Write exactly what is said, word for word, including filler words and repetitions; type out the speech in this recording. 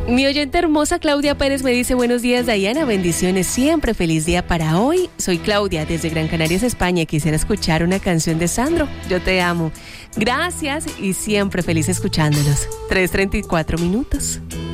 Mi oyente hermosa Claudia Pérez me dice: buenos días, Dayana, bendiciones siempre, feliz día para hoy. Soy Claudia desde Gran Canarias, España, y quisiera escuchar una canción de Sandro, Yo te amo. Gracias y siempre feliz escuchándolos. tres treinta y cuatro minutos.